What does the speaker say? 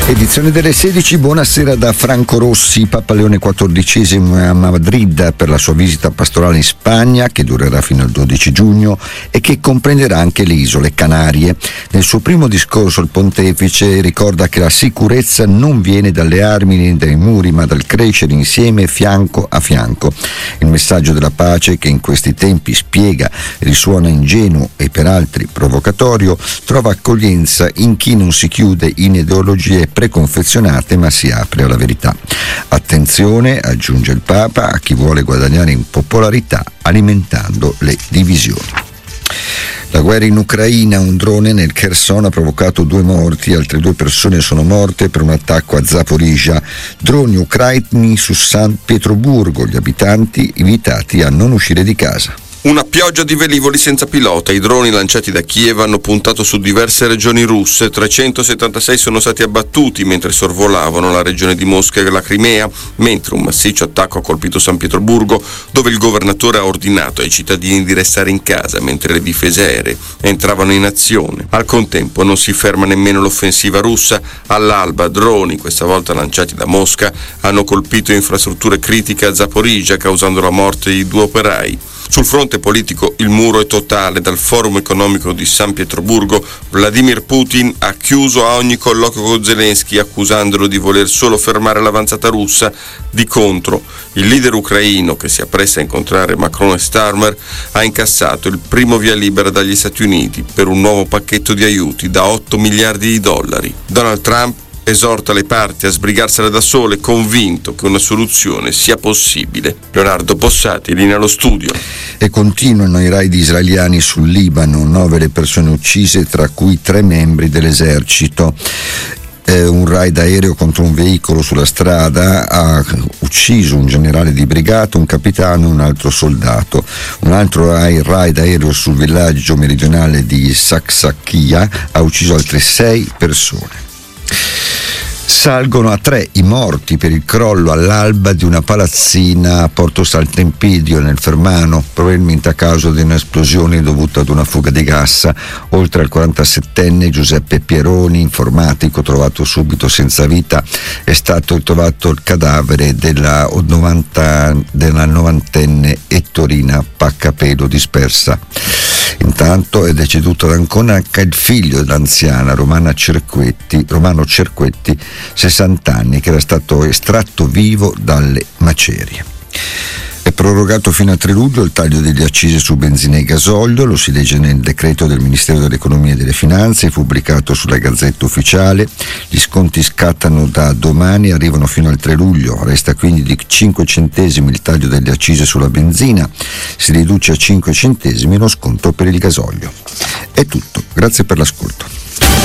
Edizione delle 16, buonasera da Franco Rossi. Papa Leone XIV è a Madrid per la sua visita pastorale in Spagna, che durerà fino al 12 giugno e che comprenderà anche le isole Canarie. Nel suo primo discorso il pontefice ricorda che la sicurezza non viene dalle armi né dai muri, ma dal crescere insieme fianco a fianco. Il messaggio della pace, che in questi tempi spiega risuona ingenuo e per altri provocatorio, trova accoglienza in chi non si chiude in ideologie preconfezionate ma si apre alla verità. Attenzione, aggiunge il Papa, a chi vuole guadagnare in popolarità alimentando le divisioni. La guerra in Ucraina, un drone nel Kherson ha provocato 2 morti, altre 2 persone sono morte per un attacco a Zaporizhzhia. Droni ucraini su San Pietroburgo, gli abitanti invitati a non uscire di casa. Una pioggia di velivoli senza pilota. I droni lanciati da Kiev hanno puntato su diverse regioni russe. 376 sono stati abbattuti mentre sorvolavano la regione di Mosca e la Crimea, mentre un massiccio attacco ha colpito San Pietroburgo, dove il governatore ha ordinato ai cittadini di restare in casa mentre le difese aeree entravano in azione. Al contempo non si ferma nemmeno l'offensiva russa. All'alba droni, questa volta lanciati da Mosca, hanno colpito infrastrutture critiche a Zaporizhzhia, causando la morte di 2 operai. Sul fronte politico il muro è totale. Dal Forum economico di San Pietroburgo Vladimir Putin ha chiuso a ogni colloquio con Zelensky, accusandolo di voler solo fermare l'avanzata russa. Di contro, il leader ucraino, che si appresta a incontrare Macron e Starmer, ha incassato il primo via libera dagli Stati Uniti per un nuovo pacchetto di aiuti da $8 miliardi. Donald Trump esorta le parti a sbrigarsela da sole, convinto che una soluzione sia possibile. Leonardo Possati, linea allo studio. E continuano i raid israeliani sul Libano, 9 le persone uccise, tra cui 3 membri dell'esercito. Un raid aereo contro un veicolo sulla strada ha ucciso un generale di brigata, un capitano e un altro soldato. Un altro raid aereo sul villaggio meridionale di Saksakkia ha ucciso altre 6 persone. Salgono a 3 i morti per il crollo all'alba di una palazzina a Porto Sant'Empidio nel Fermano, probabilmente a causa di un'esplosione dovuta ad una fuga di gas. Oltre al 47enne Giuseppe Pieroni, informatico, trovato subito senza vita, è stato trovato il cadavere della 90enne Ettorina Paccapelo, dispersa. Intanto è deceduto ad Ancona anche il figlio dell'anziana Romano Cerquetti, 60 anni, che era stato estratto vivo dalle macerie. È prorogato fino a 3 luglio il taglio delle accise su benzina e gasolio, lo si legge nel decreto del Ministero dell'Economia e delle Finanze, pubblicato sulla Gazzetta Ufficiale. Gli sconti scattano da domani e arrivano fino al 3 luglio, resta quindi di 5 centesimi il taglio delle accise sulla benzina, si riduce a 5 centesimi lo sconto per il gasolio. È tutto, grazie per l'ascolto.